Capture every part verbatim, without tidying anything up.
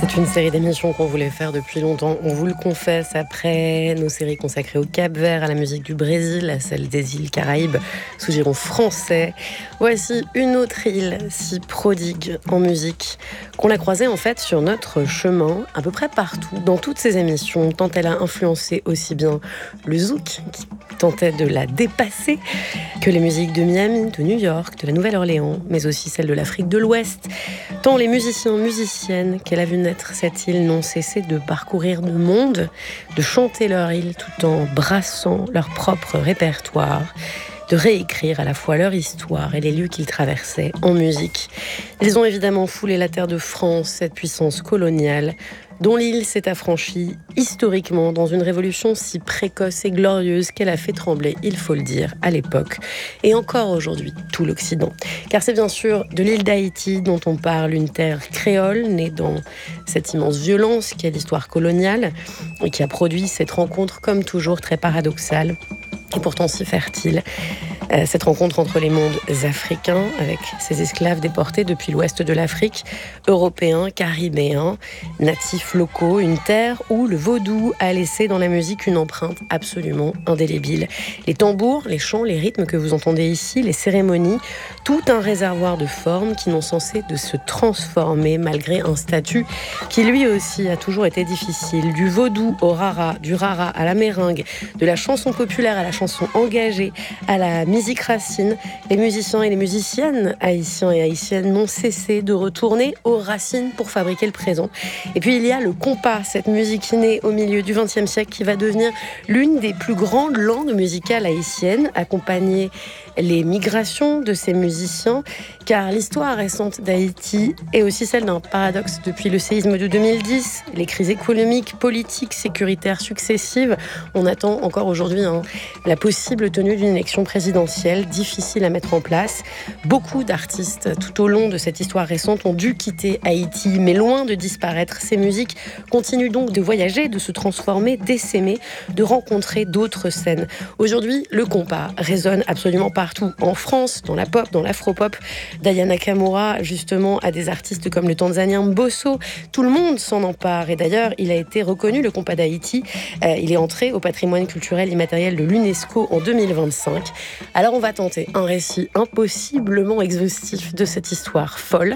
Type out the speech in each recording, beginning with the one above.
C'est une série d'émissions qu'on voulait faire depuis longtemps, on vous le confesse, après nos séries consacrées au Cap-Vert, à la musique du Brésil, à celle des îles Caraïbes, sous giron français. Voici une autre île si prodigue en musique, qu'on a croisée en fait sur notre chemin, à peu près partout, dans toutes ces émissions, tant elle a influencé aussi bien le zouk, qui tentait de la dépasser, que les musiques de Miami, de New York, de la Nouvelle-Orléans, mais aussi celles de l'Afrique de l'Ouest. Tant les musiciens, musiciennes qu'elle a vu naître cette île n'ont cessé de parcourir le monde, de chanter leur île tout en brassant leur propre répertoire, de réécrire à la fois leur histoire et les lieux qu'ils traversaient en musique. Ils ont évidemment foulé la terre de France, cette puissance coloniale, dont l'île s'est affranchie historiquement dans une révolution si précoce et glorieuse qu'elle a fait trembler, il faut le dire, à l'époque, et encore aujourd'hui, tout l'Occident. Car c'est bien sûr de l'île d'Haïti dont on parle, une terre créole née dans cette immense violence qu'est l'histoire coloniale et qui a produit cette rencontre, comme toujours, très paradoxale et pourtant si fertile. Euh, cette rencontre entre les mondes africains, avec ces esclaves déportés depuis l'ouest de l'Afrique, européens, caribéens, natifs locaux, une terre où le vaudou a laissé dans la musique une empreinte absolument indélébile. Les tambours, les chants, les rythmes que vous entendez ici, les cérémonies, tout un réservoir de formes qui n'ont cessé de se transformer malgré un statut qui lui aussi a toujours été difficile. Du vaudou au rara, du rara à la meringue, de la chanson populaire à la chanson engagée, à la musique racine, les musiciens et les musiciennes haïtiens et haïtiennes n'ont cessé de retourner aux racines pour fabriquer le présent. Et puis il y a le compas, cette musique née au milieu du vingtième siècle qui va devenir l'une des plus grandes langues musicales haïtiennes, accompagner les migrations de ces musiciens, car l'histoire récente d'Haïti est aussi celle d'un paradoxe depuis le séisme de deux mille dix, les crises économiques, politiques, sécuritaires successives. On attend encore aujourd'hui hein, la possible tenue d'une élection présidentielle, difficile à mettre en place. Beaucoup d'artistes tout au long de cette histoire récente ont dû quitter Haïti, mais loin de disparaître, ces musiques continuent donc de voyager, de se transformer, d'essaimer, de rencontrer d'autres scènes. Aujourd'hui, le compas résonne absolument partout, en France, dans la pop, dans l'afro-pop. D'Aya Nakamura, justement, à des artistes comme le Tanzanien Mbosso. Tout le monde s'en empare. Et d'ailleurs, il a été reconnu, le compas d'Haïti. Euh, il est entré au patrimoine culturel immatériel de l'UNESCO en deux mille vingt-cinq. Alors, on va tenter un récit impossiblement exhaustif de cette histoire folle,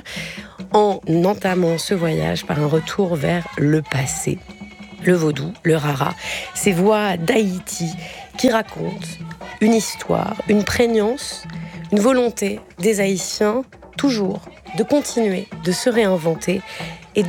en entamant ce voyage par un retour vers le passé. Le vaudou, le rara, ces voix d'Haïti qui racontent une histoire, une prégnance, une volonté des Haïtiens, toujours, de continuer, de se réinventer